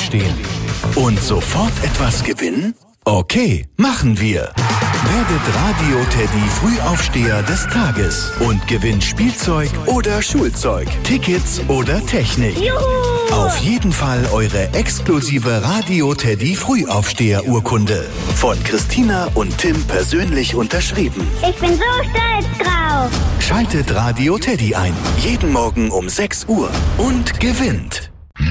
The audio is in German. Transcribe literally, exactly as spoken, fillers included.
aufstehen. Und sofort etwas gewinnen? Okay, machen wir. Werdet Radio Teddy Frühaufsteher des Tages und gewinnt Spielzeug oder Schulzeug, Tickets oder Technik. Juhu! Auf jeden Fall eure exklusive Radio Teddy Frühaufsteher-Urkunde. Von Christina und Tim persönlich unterschrieben. Ich bin so stolz drauf. Schaltet Radio Teddy ein. Jeden Morgen um sechs Uhr und gewinnt.